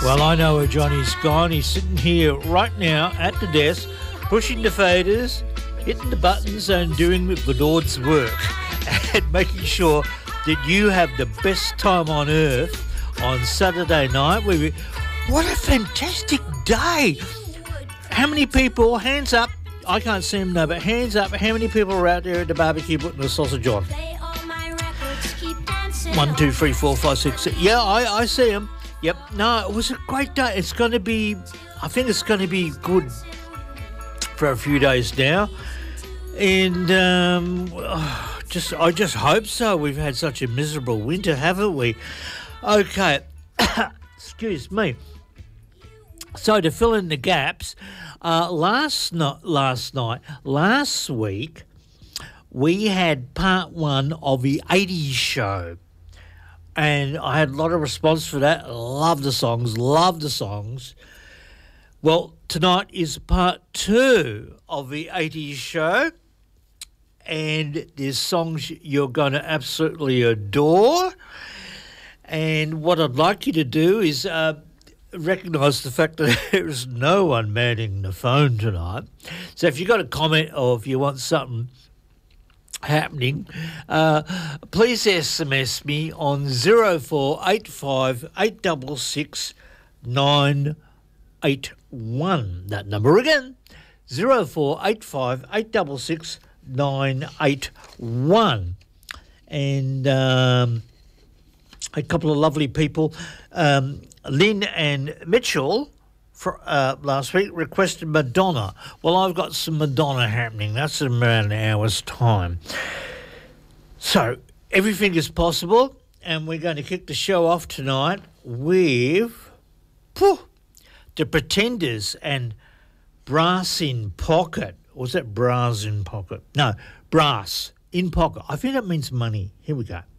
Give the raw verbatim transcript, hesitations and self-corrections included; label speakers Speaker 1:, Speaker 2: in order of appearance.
Speaker 1: Well, I know where Johnny's gone. He's sitting here right now at the desk, pushing the faders, hitting the buttons and doing the Lord's work and making sure that you have the best time on earth on Saturday night. We, what a fantastic day. How many people, hands up, I can't see them now, but hands up, how many people are out there at the barbecue putting the sausage on? One, two, three, four, five, six, six. Yeah, I, I see them. Yep. No, it was a great day. It's going to be, I think it's going to be good for a few days now. And um, oh, just, I just hope so. We've had such a miserable winter, haven't we? Okay. Excuse me. So to fill in the gaps, uh, last, not, last night, last week, we had part one of the eighties show. And I had a lot of response for that. Love the songs, love the songs. Well, tonight is part two of the eighties show. And there's songs you're going to absolutely adore. And what I'd like you to do is uh, recognise the fact that there is no one manning the phone tonight. So if you've got a comment or if you want something happening, uh, please S M S me on zero four eight five eight six six nine eight one. That number again, zero four eight five eight six six nine eight one. And um, a couple of lovely people, um, Lynn and Mitchell, for, uh, last week requested Madonna. Well, I've got some Madonna happening. That's in around an hour's time. So everything is possible, and we're going to kick the show off tonight with phew, the Pretenders and Brass in Pocket. Or was that Brass in Pocket? No, Brass in Pocket. I think that means money. Here we go.